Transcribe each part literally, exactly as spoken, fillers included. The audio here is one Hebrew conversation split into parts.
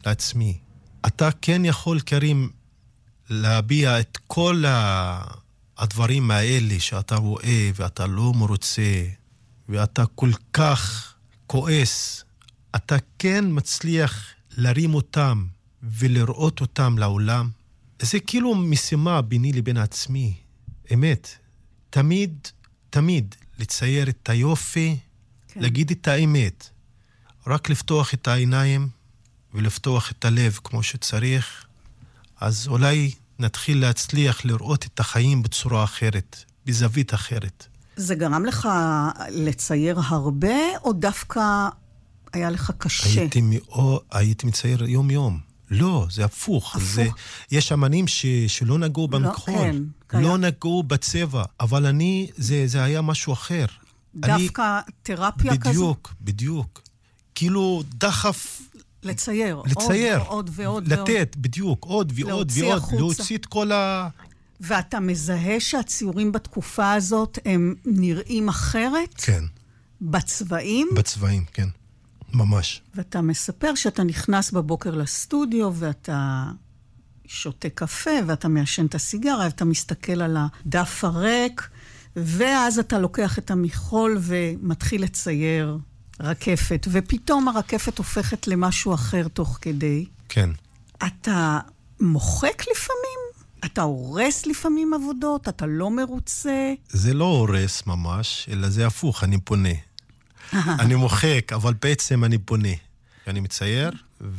לעצמי. אתה כן יכול, קרים, להביע את כל הדברים האלה שאתה רואה ואתה לא מרוצה, ואתה כל כך כועס. אתה כן מצליח להרים אותם ולראות אותם לעולם. זה כאילו משימה ביני לבין עצמי. אמת. תמיד, תמיד לצייר את היופי, כן. להגיד את האמת. רק לפתוח את העיניים ולפתוח את הלב כמו שצריך, אז אולי נתחיל להצליח לראות את החיים בצורה אחרת, בזווית אחרת. זה גרם לך לצייר הרבה, או דווקא היה לך קשה? הייתי, מאו, הייתי מצייר יום יום. לא, זה הפוך. הפוך. זה, יש אמנים ש, שלא נגעו במכחול. לא, כן. לא נגעו בצבע. אבל אני, זה, זה היה משהו אחר. דווקא אני, תרפיה בדיוק, כזו? בדיוק, בדיוק. כאילו דחף... לצייר. לצייר. עוד, עוד ועוד. לתת, ועוד. בדיוק. עוד ועוד ועוד. החוצה. להוציא את כל ה... ואתה מזהה שהציורים בתקופה הזאת הם נראים אחרת? כן. בצבעים? בצבעים, כן. ממש. ואתה מספר שאתה נכנס בבוקר לסטודיו, ואתה שותה קפה, ואתה מעשן את הסיגרה, ואתה מסתכל על הדף הריק, ואז אתה לוקח את המכחול ומתחיל לצייר רקפת, ופתאום הרקפת הופכת למשהו אחר תוך כדי. כן. אתה מוחק לפעמים? אתה הורס לפעמים עבודות? אתה לא מרוצה? זה לא הורס ממש, אלא זה הפוך, אני פונה. אני מוחק, אבל בעצם אני פונה. אני מצייר,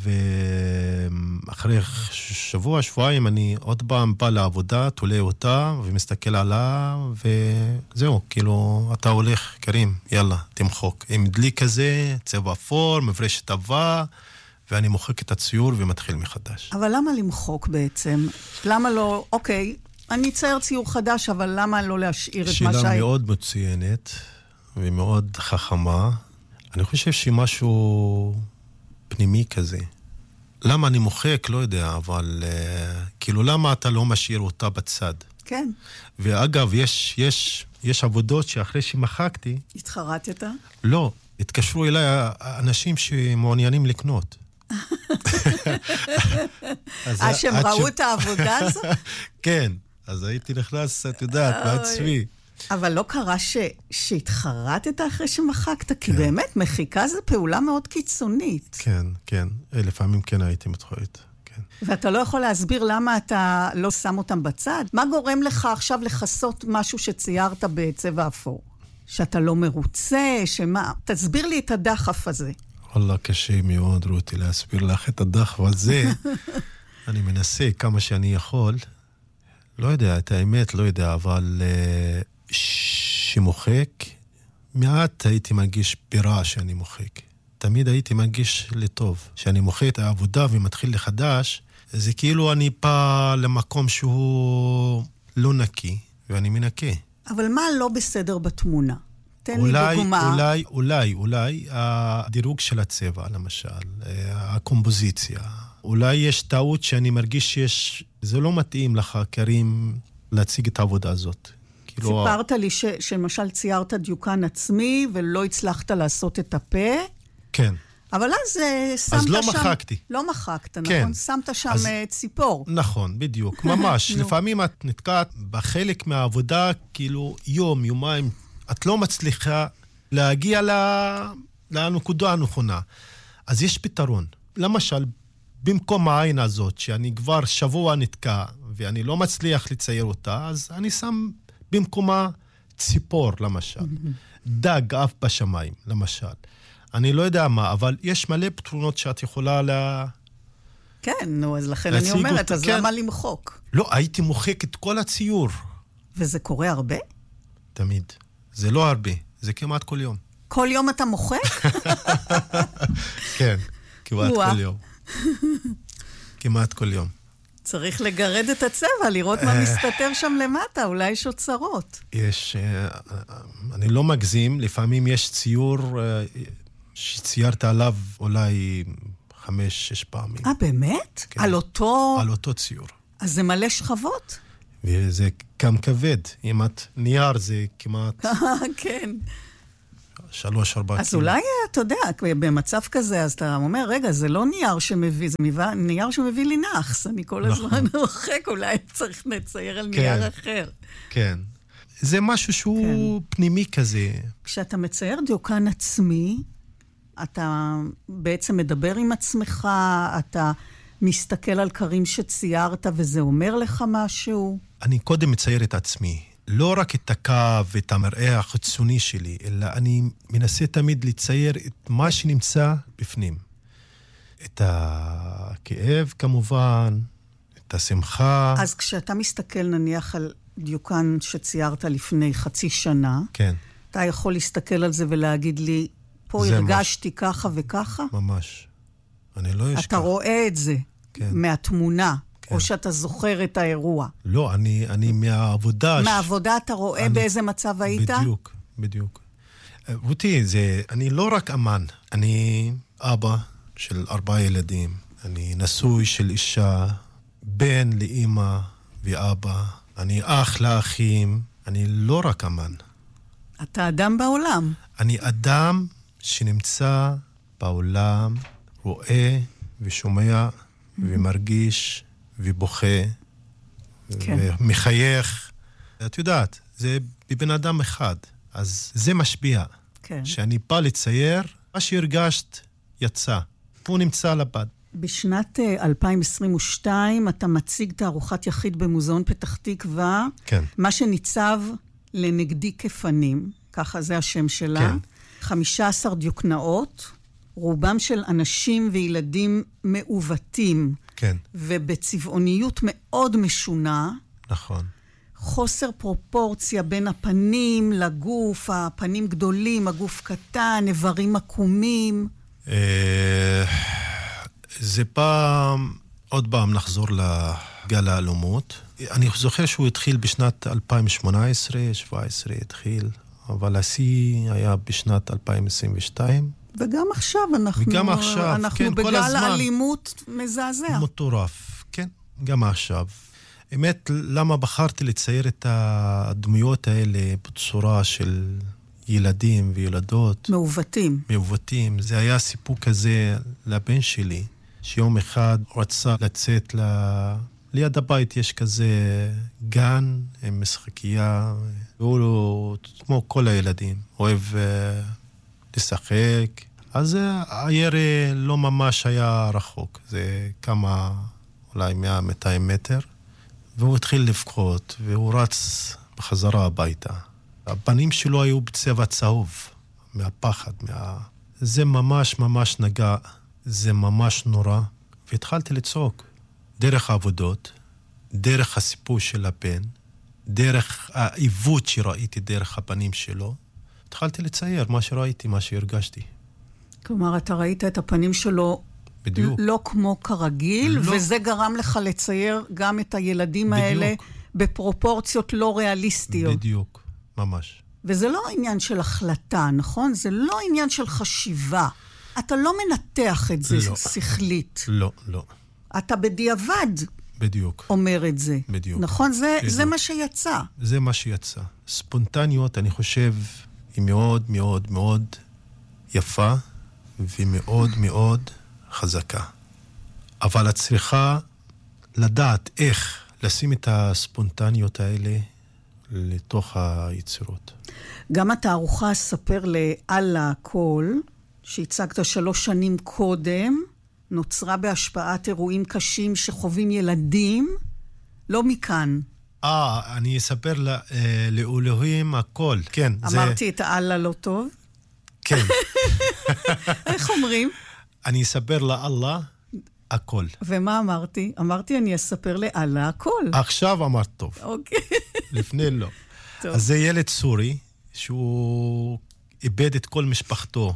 ואחרי שבוע, שבועיים, אני עוד פעם בא לעבודה, תולה אותה, ומסתכל עליה, וזהו, כאילו, אתה הולך, קרים, יאללה, תמחוק. עם דלי כזה, צבע אפור, מברשת עבה, ואני מוחק את הציור ומתחיל מחדש. אבל למה למחוק בעצם? למה לא, אוקיי, אני אצייר ציור חדש, אבל למה לא להשאיר את מה שהי... שאלה מאוד מצוינת, ומאוד חכמה. אני חושב שמשהו פנימי כזה. למה אני מוחק? לא יודע, אבל uh, כאילו למה אתה לא משאיר אותה בצד? כן. ואגב, יש, יש, יש עבודות שאחרי שמחקתי... התחרטת? לא, התקשרו אליי אנשים שמעוניינים לקנות. אז שהם ראו את העבודה הזו? כן, אז הייתי נכנס, את יודעת, בעצמי. אבל לא קרה ש... שהתחרטת אחרי שמחקת, כי כן. באמת מחיקה זו פעולה מאוד קיצונית. כן, כן. לפעמים כן הייתי מתחרט. כן. ואתה לא יכול להסביר למה אתה לא שם אותם בצד? מה גורם לך עכשיו לחסות משהו שציירת בצבע אפור? שאתה לא מרוצה, שמה? תסביר לי את הדחף הזה. וואלה, קשה מאוד, רותי, להסביר לך את הדחף הזה. אני מנסה כמה שאני יכול. לא יודע, את האמת לא יודע, אבל... שמוחק, מעט הייתי מרגיש בירה שאני מוחק. תמיד הייתי מרגיש לטוב. שאני מוחק את העבודה ומתחיל לחדש, זה כאילו אני בא למקום שהוא לא נקי, ואני מנקה. אבל מה לא בסדר בתמונה? תן אולי, לי דוגמה. אולי, אולי, אולי, הדירוג של הצבע, למשל, הקומפוזיציה. אולי יש טעות שאני מרגיש שיש, זה לא מתאים לך, קרים, להציג את העבודה הזאת. סיפרת לי ש, שלמשל ציירת דיוקן עצמי, ולא הצלחת לעשות את הפה. כן. אבל אז שמת אז לא שם... מחקתי. לא מחקת, כן. נכון? שמת שם אז... ציפור. נכון, בדיוק. ממש. לפעמים את נתקעת בחלק מהעבודה, כאילו יום, יומיים, את לא מצליחה להגיע לנקודה הנכונה. אז יש פתרון. למשל, במקום העין הזאת, שאני כבר שבוע נתקע, ואני לא מצליח לצייר אותה, אז אני שם... במקומה ציפור, למשל. דג אף בשמיים, למשל. אני לא יודע מה, אבל יש מלא פתרונות שאת יכולה לה... כן, נו, אז לכן אני אומרת, אז למה למחוק? לא, הייתי מוחק את כל הציור. וזה קורה הרבה? תמיד. זה לא הרבה, זה כמעט כל יום. כל יום אתה מוחק? כן, כמעט כל יום. כמעט כל יום. צריך לגרד את הצבע, לראות מה מסתתר שם למטה, אולי יש אוצרות. יש, אני לא מגזים, לפעמים יש ציור שציירת עליו אולי חמש, שש פעמים. אה, באמת? כן. על אותו... על אותו ציור. אז זה מלא שכבות? וזה גם כבד, אם את נייר זה כמעט... כן. שלוש, ארבע אז קילו. אולי, אתה יודע, במצב כזה, אז אתה אומר, רגע, זה לא נייר שמביא, זה נייר שמביא לי נחס. אני כל הזמן רוחק, אולי צריך לצייר על נייר אחר. כן. זה משהו שהוא פנימי כזה. כשאתה מצייר דיוקן עצמי, אתה בעצם מדבר עם עצמך, אתה מסתכל על קרים שציירת, וזה אומר לך משהו? אני קודם מצייר את עצמי. לא רק את הקו ואת המראה החיצוני שלי, אלא אני מנסה תמיד לצייר את מה שנמצא בפנים. את הכאב כמובן, את השמחה. אז כשאתה מסתכל נניח על דיוקן שציירת לפני חצי שנה, כן. אתה יכול להסתכל על זה ולהגיד לי, פה הרגשתי מה... ככה וככה? ממש. אני לא אשכח. אתה רואה את זה כן. מהתמונה. כן. או שאתה זוכר את האירוע? לא, אני, אני מהעבודה... מהעבודה אתה רואה אני... באיזה מצב היית? בדיוק, בדיוק. רותי, זה, אני לא רק אמן, אני אבא של ארבעה ילדים, אני נשוי של אישה, בן לאמא ואבא, אני אח לאחים, אני לא רק אמן. אתה אדם בעולם. אני אדם שנמצא בעולם, רואה ושומע ומרגיש ובוכה, כן. ומחייך. את יודעת, זה בבן אדם אחד. אז זה משפיע. כן. שאני בא לצייר, מה שהרגשת יצא. הוא נמצא לבד. בשנת אלפיים עשרים ושתיים אתה מציג תערוכת יחיד במוזיאון פתח תקווה. כן. מה שניצב לנגדי כפנים, ככה זה השם שלה. כן. חמישה עשר דיוקנאות, רובם של אנשים וילדים מעוותים. כן. ובצבעוניות מאוד משונה. נכון. חוסר פרופורציה בין הפנים לגוף, הפנים גדולים, הגוף קטן, איברים עקומים. זה פעם, עוד פעם נחזור לגל האלומות. אני זוכר שהוא התחיל בשנת אלפיים שמונה עשרה, שבע עשרה התחיל, אבל השיא היה בשנת אלפיים עשרים ושתיים. וגם עכשיו אנחנו, וגם עכשיו, אנחנו כן, בגל אלימות מזעזע. מטורף, כן, גם עכשיו. האמת, למה בחרתי לצייר את הדמויות האלה בצורה של ילדים וילדות? מעוותים. מעוותים. זה היה סיפור כזה לבן שלי, שיום אחד רצה לצאת ל... ליד הבית יש כזה גן עם משחקייה, והוא כמו כל הילדים, אוהב uh, לשחק. אז הירי לא ממש היה רחוק, זה כמה, אולי מאה מאתיים מטר, והוא התחיל לבכות, והוא רץ בחזרה הביתה. הפנים שלו היו בצבע צהוב, מהפחד, מה... זה ממש ממש נגע, זה ממש נורא, והתחלתי לצעוק. דרך העבודות, דרך הסיפור של הבן, דרך העיוות שראיתי דרך הפנים שלו, התחלתי לצייר מה שראיתי, מה שהרגשתי. כלומר, אתה ראית את הפנים שלו בדיוק. לא כמו כרגיל, לא. וזה גרם לך לצייר גם את הילדים בדיוק. האלה בפרופורציות לא ריאליסטיות. בדיוק, ממש. וזה לא עניין של החלטה, נכון? זה לא עניין של חשיבה. אתה לא מנתח את זה לא. שכלית. לא, לא. אתה בדיעבד בדיוק. אומר את זה. בדיוק. נכון? זה, זה מה שיצא. זה מה שיצא. ספונטניות, אני חושב, היא מאוד מאוד מאוד יפה, ומאוד מאוד חזקה. אבל את צריכה לדעת איך לשים את הספונטניות האלה לתוך היצירות. גם התערוכה ספר לאללה הכל, שהצגת שלוש שנים קודם, נוצרה בהשפעת אירועים קשים שחווים ילדים, לא מכאן. אה, אני אספר לא, אה, לאלוהים הכל, כן. אמרתי זה... את האללה לא טוב? כן. איך אומרים? אני אספר לאללה הכל. ומה אמרתי? אמרתי אני אספר לאללה הכל. עכשיו אמרת טוב. אוקיי. לפני לא. טוב. אז זה ילד סורי, שהוא איבד את כל משפחתו.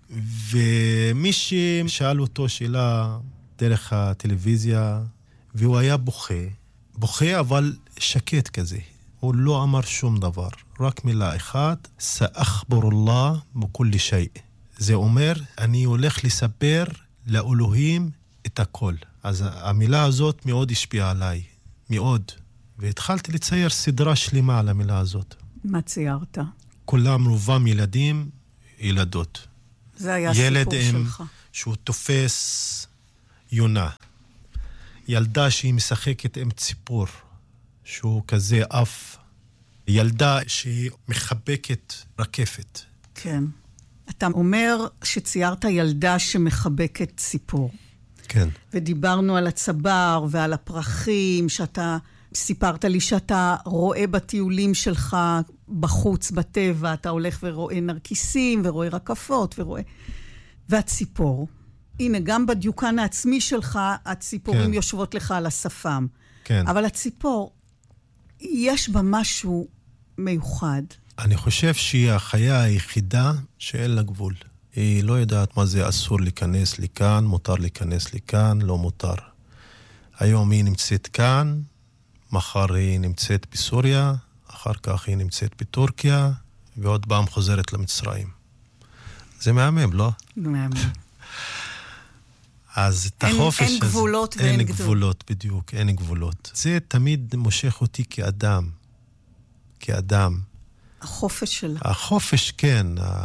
ומי ששאל אותו שאלה דרך הטלוויזיה, והוא היה בוכה, בוכה אבל שקט כזה. הוא לא אמר שום דבר, רק מילה אחת, סאחבר אללה בכל שי. זה אומר, אני הולך לספר לאלוהים את הכל. אז המילה הזאת מאוד השפיעה עליי, מאוד. והתחלתי לצייר סדרה שלמה על המילה הזאת. מה ציירת? כולם רובם ילדים, ילדות. זה היה הסיפור ילד עם, שלך. שהוא תופס יונה. ילדה שהיא משחקת עם ציפור, שהוא כזה אף. ילדה שהיא מחבקת רקפת. כן. אתה אומר שציירת ילדה שמחבקת ציפור. כן. ודיברנו על הצבר ועל הפרחים, שאתה סיפרת לי שאתה רואה בטיולים שלך בחוץ, בטבע, אתה הולך ורואה נרקיסים ורואה רקפות ורואה... והציפור. הנה, גם בדיוקן העצמי שלך, הציפורים כן. יושבות לך על השפם. כן. אבל הציפור, יש בה משהו מיוחד. אני חושב שהיא החיה היחידה שאין לה גבול. היא לא יודעת מה זה אסור להיכנס לכאן, מותר להיכנס לכאן, לא מותר. היום היא נמצאת כאן, מחר היא נמצאת בסוריה, אחר כך היא נמצאת בטורקיה, ועוד פעם חוזרת למצרים. זה מהמם, לא? מהמם. אז את החופש הזה... אין גבולות ואין אין גדול. גבולות, בדיוק, אין גבולות. זה תמיד מושך אותי כאדם. כאדם. החופש שלה. החופש, כן.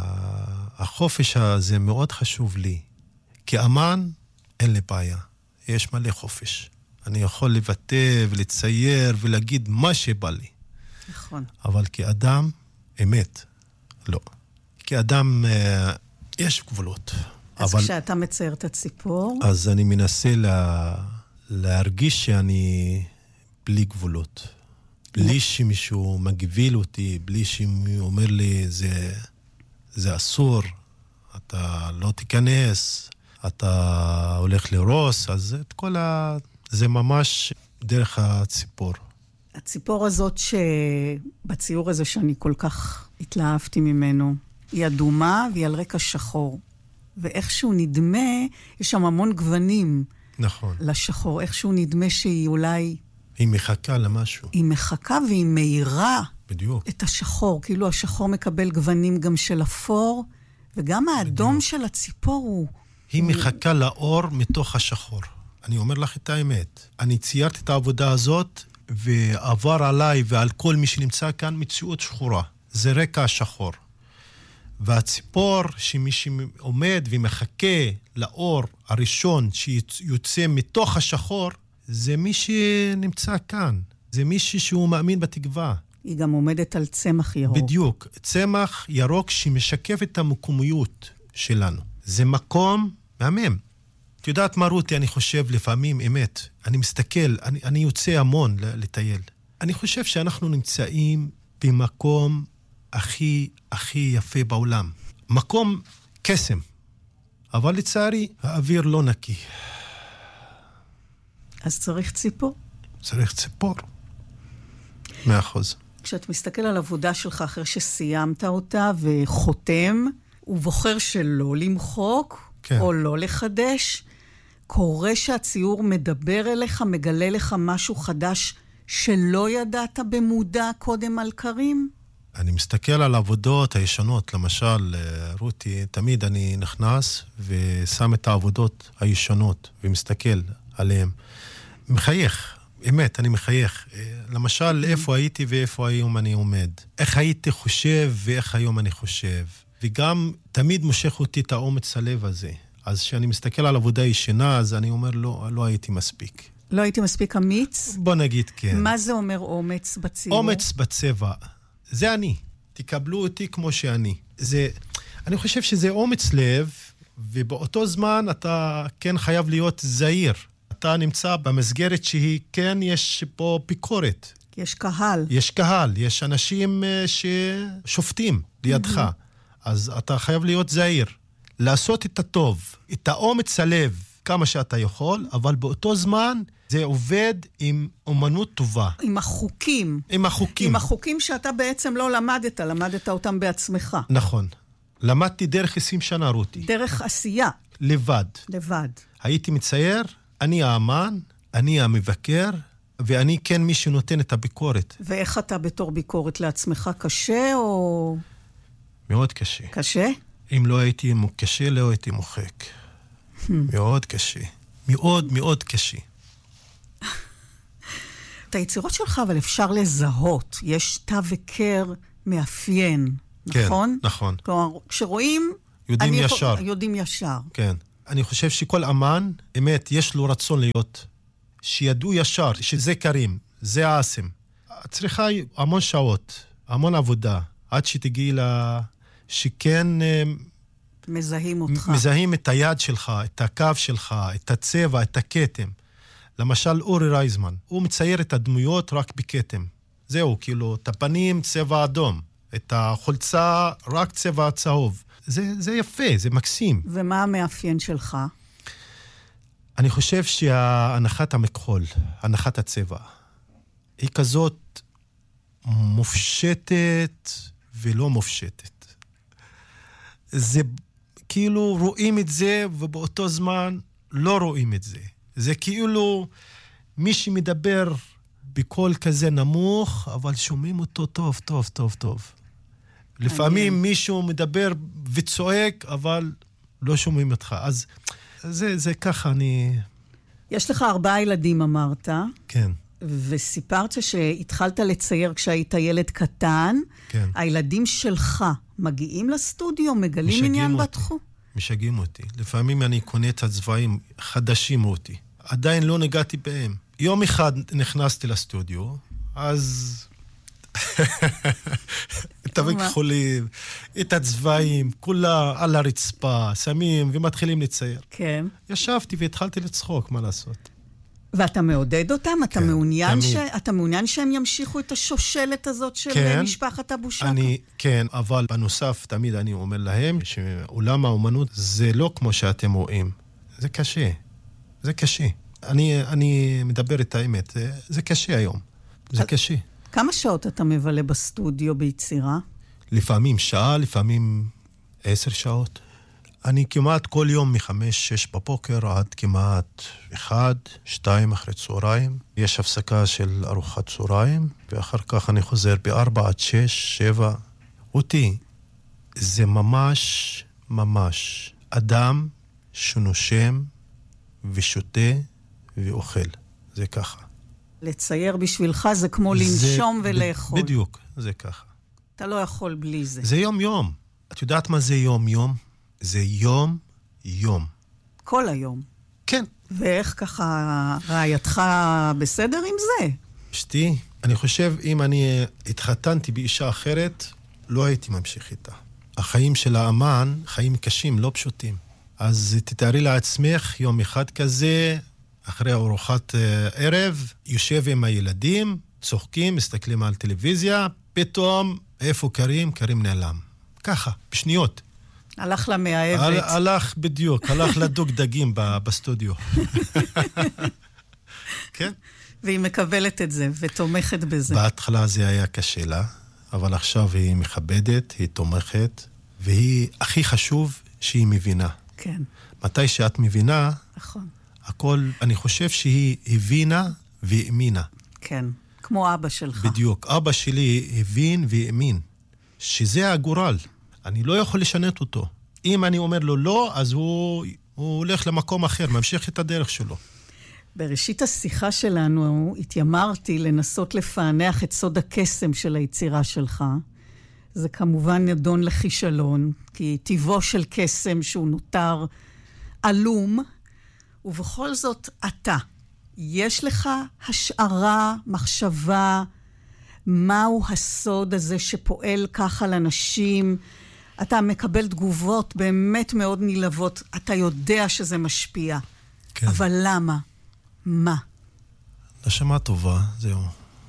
החופש הזה מאוד חשוב לי. כאמן, אין לי בעיה. יש מלא חופש. אני יכול לבטא ולצייר ולהגיד מה שבא לי. נכון. אבל כאדם, אמת, לא. כאדם, יש גבולות. אז אבל... כשאתה מצייר את הציפור... אז אני מנסה לה... להרגיש שאני בלי גבולות. בלי שמישהו מגביל אותי, בלי שמישהו אומר לי, זה, זה אסור, אתה לא תיכנס, אתה הולך לרוס, אז את כל ה... זה ממש דרך הציפור. הציפור הזאת שבציור הזה שאני כל כך התלהבתי ממנו, היא אדומה והיא על רקע שחור. ואיכשהו נדמה, יש שם המון גוונים. נכון. לשחור, איכשהו נדמה שהיא אולי... היא מחכה למשהו. היא מחכה והיא מאירה. בדיוק. את השחור. כאילו השחור מקבל גוונים גם של אפור, וגם האדום בדיוק. של הציפור הוא... היא הוא... מחכה לאור מתוך השחור. אני אומר לך את האמת. אני ציירתי את העבודה הזאת, ועבר עליי ועל כל מי שנמצא כאן מציאות שחורה. זה רקע השחור. והציפור שמי שעומד ומחכה לאור הראשון שיוצא מתוך השחור, זה מי שנמצא כאן. זה מישהו שהוא מאמין בתקווה. היא גם עומדת על צמח ירוק. בדיוק. צמח ירוק שמשקף את המקומיות שלנו. זה מקום מהמם. את יודעת מה רותי, אני חושב לפעמים אמת. אני מסתכל, אני, אני יוצא המון לטייל. אני חושב שאנחנו נמצאים במקום הכי, הכי יפה בעולם. מקום קסם. אבל לצערי, האוויר לא נקי. אז צריך ציפור. צריך ציפור. מאה אחוז. כשאת מסתכל על עבודה שלך אחרי שסיימת אותה וחותם, ובוחר שלא למחוק, כן. או לא לחדש, קורה שהציור מדבר אליך, מגלה לך משהו חדש שלא ידעת במודע קודם על קרים? אני מסתכל על העבודות הישנות, למשל, רותי, תמיד אני נכנס ושם את העבודות הישנות ומסתכל עליהן. מחייך, אמת, אני מחייך. למשל, איפה הייתי ואיפה היום אני עומד. איך הייתי חושב ואיך היום אני חושב. וגם תמיד מושך אותי את האומץ הלב הזה. אז כשאני מסתכל על עבודה ישנה, אז אני אומר, לא, לא הייתי מספיק. לא הייתי מספיק אמיץ? בוא נגיד כן. מה זה אומר אומץ בציור? אומץ בצבע. זה אני. תקבלו אותי כמו שאני. זה, אני חושב שזה אומץ לב, ובאותו זמן אתה כן חייב להיות זהיר. אתה נמצא במסגרת שהיא כן יש פה ביקורת. יש קהל. יש קהל, יש אנשים ששופטים לידך. Mm-hmm. אז אתה חייב להיות זהיר. לעשות את הטוב, את האומץ הלב, כמה שאתה יכול, אבל באותו זמן זה עובד עם אומנות טובה. עם החוקים. עם החוקים. עם החוקים שאתה בעצם לא למדת, למדת אותם בעצמך. נכון. למדתי דרך עשרים שנה, רותי. דרך עשייה. לבד. לבד. הייתי מצייר, אני האמן, אני המבקר, ואני כן מי שנותן את הביקורת. ואיך אתה בתור ביקורת לעצמך? קשה או... מאוד קשה. קשה? אם לא הייתי קשה, לא הייתי מוחק. מאוד קשה. מאוד מאוד קשה. את היצירות שלך אבל אפשר לזהות. יש תו וקר מאפיין. נכון? כן, נכון. כלומר, כשרואים... יודעים אני ישר. יכול, יודעים ישר. כן. אני חושב שכל אמן, אמת, יש לו רצון להיות, שידעו ישר, שזה קרים, זה העסם. צריכה המון שעות, המון עבודה, עד שתגיעי לה... שכן... מזהים אותך. מזהים את היד שלך, את הקו שלך, את הצבע, את הכתם. למשל, אורי רייזמן, הוא מצייר את הדמויות רק בכתם. זהו, כאילו, את הפנים צבע אדום, את החולצה רק צבע צהוב. זה, זה יפה, זה מקסים. ומה המאפיין שלך? אני חושב שהנחת המכחול, הנחת הצבע, היא כזאת מופשטת ולא מופשטת. זה כאילו רואים את זה ובאותו זמן לא רואים את זה. זה כאילו מי שמדבר בקול כזה נמוך, אבל שומעים אותו טוב, טוב, טוב, טוב. לפעמים מישהו מדבר וצועק, אבל לא שומעים אותך. אז זה, זה ככה אני... יש לך ארבעה ילדים, אמרת. כן. וסיפרת שהתחלת לצייר כשהיית ילד קטן. כן. הילדים שלך מגיעים לסטודיו, מגלים עניין בתחום? משגעים אותי. לפעמים אני קונה את הצבעים חדשים אותי. עדיין לא נגעתי בהם. יום אחד נכנסתי לסטודיו, אז... את המכחולים, את הצבעים, כולה על הרצפה, שמים ומתחילים לצייר. כן. ישבתי והתחלתי לצחוק, מה לעשות? ואתה מעודד אותם? אתה, כן, מעוניין ש... אתה מעוניין שהם ימשיכו את השושלת הזאת של כן, משפחת אבו שקה? אני, כן, אבל בנוסף, תמיד אני אומר להם שעולם האומנות זה לא כמו שאתם רואים. זה קשה. זה קשה. אני, אני מדבר את האמת. זה, זה קשה היום. זה אז... קשה. כמה שעות אתה מבלה בסטודיו ביצירה? לפעמים שעה, לפעמים עשר שעות. אני כמעט כל יום מחמש, שש בבוקר עד כמעט אחד, שתיים אחרי צהריים. יש הפסקה של ארוחת צהריים, ואחר כך אני חוזר בארבע עד שש, שבע. אותי, זה ממש, ממש אדם שנושם ושותה ואוכל. זה ככה. לצייר בשבילך זה כמו לנשום זה, ולאכול. בדיוק, זה ככה. אתה לא יכול בלי זה. זה יום יום. את יודעת מה זה יום יום? זה יום יום. כל היום. כן. ואיך ככה רעייתך בסדר עם זה? אשתי, אני חושב אם אני התחתנתי באישה אחרת, לא הייתי ממשיך איתה. החיים של האמן, חיים קשים, לא פשוטים. אז תתארי לעצמך יום אחד כזה, אחרי ארוחת ערב, יושב עם הילדים, צוחקים, מסתכלים על טלוויזיה, פתאום, איפה קרים? קרים נעלם. ככה, בשניות. הלך למאהבת. הל, הלך בדיוק, הלך לדוג דגים בסטודיו. כן? והיא מקבלת את זה ותומכת בזה. בהתחלה זה היה קשה לה, אבל עכשיו היא מכבדת, היא תומכת, והיא הכי חשוב שהיא מבינה. כן. מתי שאת מבינה, נכון. הכל, אני חושב שהיא הבינה והאמינה. כן, כמו אבא שלך. בדיוק, אבא שלי הבין והאמין, שזה הגורל. אני לא יכול לשנות אותו. אם אני אומר לו לא, אז הוא, הוא הולך למקום אחר, ממשיך את הדרך שלו. בראשית השיחה שלנו התיימרתי לנסות לפענח את סוד הקסם של היצירה שלך. זה כמובן נדון לכישלון, כי טבעו של קסם שהוא נותר עלום, ובכל זאת אתה. יש לך השערה, מחשבה, מהו הסוד הזה שפועל ככה לנשים? אתה מקבל תגובות באמת מאוד נלהבות, אתה יודע שזה משפיע. כן. אבל למה? מה? נשמה טובה, זהו.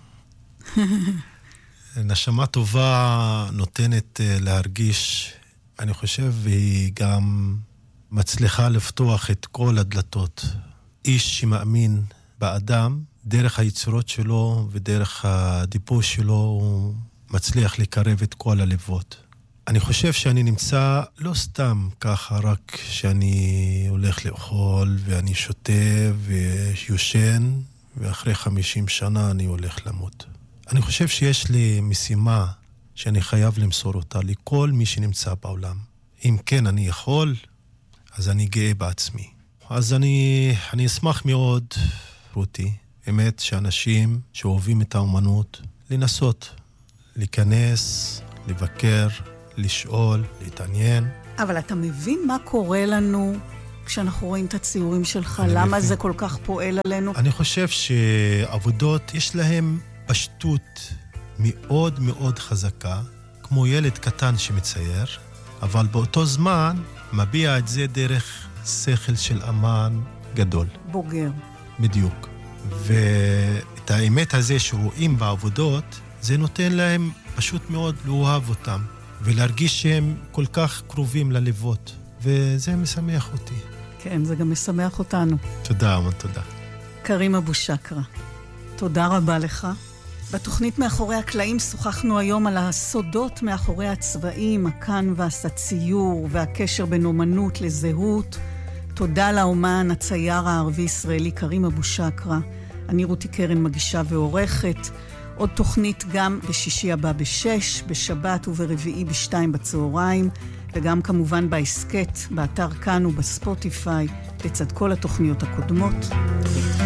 נשמה טובה נותנת להרגיש, אני חושב, והיא גם מצליחה לפתוח את כל הדלתות. איש שמאמין באדם, דרך היצירות שלו ודרך הדיבור שלו, הוא מצליח לקרב את כל הלבות. אני חושב שאני נמצא לא סתם ככה, רק שאני הולך לאכול ואני שותה ויושן, ואחרי חמישים שנה אני הולך למות. אני חושב שיש לי משימה שאני חייב למסור אותה לכל מי שנמצא בעולם. אם כן אני יכול, אז אני גאה בעצמי. אז אני, אני אשמח מאוד, רותי, באמת שאנשים שאוהבים את האומנות, לנסות, להיכנס, לבקר, לשאול, להתעניין. אבל אתה מבין מה קורה לנו כשאנחנו רואים את הציורים שלך? למה מבין. זה כל כך פועל עלינו? אני חושב שעבודות יש להם פשטות מאוד מאוד חזקה, כמו ילד קטן שמצייר, אבל באותו זמן מביע את זה דרך שכל של אמן גדול. בוגר. בדיוק. ואת האמת הזה שרואים בעבודות, זה נותן להם פשוט מאוד לאהוב אותם, ולהרגיש שהם כל כך קרובים ללבות, וזה משמח אותי. כן, זה גם משמח אותנו. תודה, אמן, תודה. קרים אבו שקרה, תודה רבה לך. בתוכנית מאחורי הקלעים שוחחנו היום על הסודות מאחורי הצבעים, הקנבס, הציור והקשר בין אומנות לזהות. תודה לאומן הצייר הערבי-ישראלי קרים אבו שקרה. אני רותי קרן מגישה ועורכת. עוד תוכנית גם בשישי הבא בשש, בשבת וברביעי בשתיים בצהריים, וגם כמובן בעסקט, באתר כאן ובספוטיפיי, לצד כל התוכניות הקודמות.